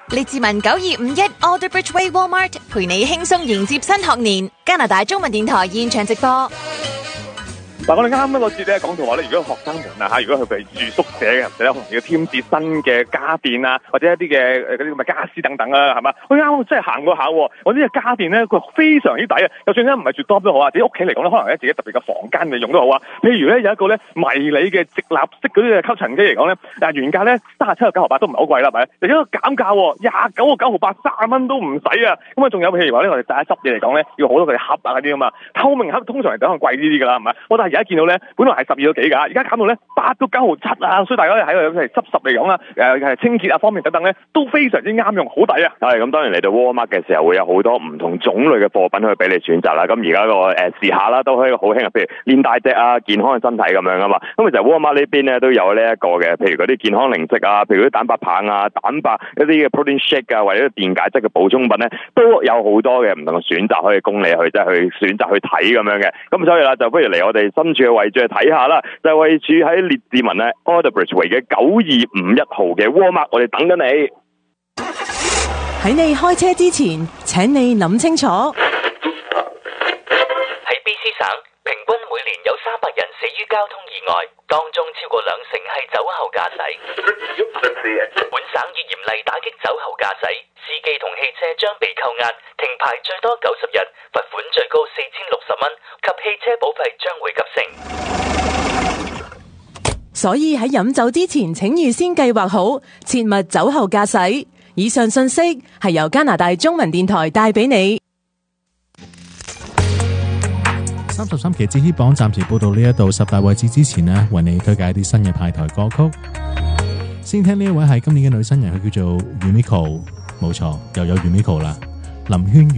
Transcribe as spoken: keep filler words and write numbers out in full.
列治文九二五一 Alderbridge Way Walmart 陪你輕鬆迎接新學年。加拿大中文電台現場直播。 嗱，我哋啱啱一個節咧講到話咧，如果學生們啊嚇，如果佢哋住宿舍嘅，或者可能要添置新嘅家電啊，或者一啲嘅誒嗰啲咁嘅家私等等啊，係嘛？佢啱啱真係行過下喎，我啲嘅家電咧，佢非常之抵啊！就算咧唔係住多都好啊，自己屋企嚟講咧，可能咧自己特別嘅房間嚟用都好啊。譬如咧有一個咧迷你嘅直立式嗰啲嘅吸塵機嚟講咧，但係原價咧三十七個九毫八都唔係好貴啦，係咪？就一個減價廿九個九毫八，三十蚊都唔使啊！咁啊，仲有譬如話咧，我哋第一執嘢嚟講咧，要好多佢哋盒啊嗰啲啊嘛，透明盒通常嚟講係貴啲啲㗎啦，係咪？我但係而家見到咧，本來係十二個幾㗎，而家減到咧八個九毫七啊！所以大家喺度係執拾嚟講啦，誒係清潔啊方面等等咧，都非常之啱用，好抵啊！ 係咁，當然嚟到 Walmart 嘅時候會有好多唔同種類嘅貨品去俾你選擇啦。咁而家個誒時下啦，都可以好興啊，譬如練大隻啊、健康嘅身體咁樣啊嘛。咁其實 Walmart 呢邊咧都有呢一個嘅，譬如嗰啲健康零食啊，譬如啲蛋白棒啊、蛋白一啲嘅 protein shake 啊，或者電解質嘅補充品咧，都有好多嘅唔同嘅選擇可以供你去即係去選擇去睇咁樣嘅。咁所以啦，就不如嚟我哋身處嘅位置去睇下啦。就係位處喺列治文咧 Alderbridge Way 嘅九二五一號嘅 Walmart， 我哋等緊你。 喺你開車之前，請你諗清楚。 喺 B C 省，平均每年有三百人死於交通意外，當中超過兩成係酒後駕駛。本省已嚴厲打擊酒後駕駛，司機同汽車將被扣押、停牌最多九十日，罰款最高四千六十蚊，及汽車保費將會急升。 所以喺飲酒之前，請預先計劃好，切勿酒後駕駛。以上信息係由加拿大中文電台帶俾你。 三十三期節 hit 榜暫時報到呢一度十大位置之前呢，為你推介一啲新嘅派台歌曲。先聽呢一位係今年嘅女新人，佢叫做 Yumiko， 冇錯，又有 Yumiko 啦，林萱。